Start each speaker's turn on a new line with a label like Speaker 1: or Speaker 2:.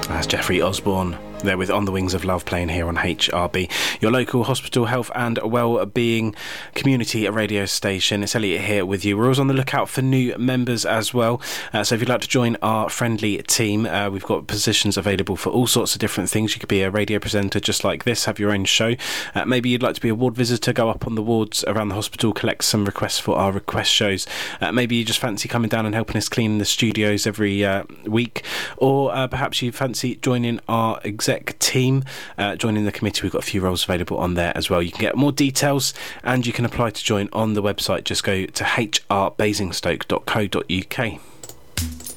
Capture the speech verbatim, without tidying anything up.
Speaker 1: That's Jeffrey Osborne there with On the Wings of Love, playing here on H R B, your local hospital health and well-being community radio station. It's Elliot here with you. We're always on the lookout for new members as well, uh, so if you'd like to join our friendly team, uh, we've got positions available for all sorts of different things. You could be a radio presenter just like this, have your own show. Uh, maybe you'd like to be a ward visitor, go up on the wards around the hospital, collect some requests for our request shows. Uh, maybe you just fancy coming down and helping us clean the studios every uh, week, or uh, perhaps you fancy joining our exec team, uh, joining the committee. We've got a few roles available on there as well. You can get more details and you can apply to join on the website. Just go to h r basingstoke dot co dot u k.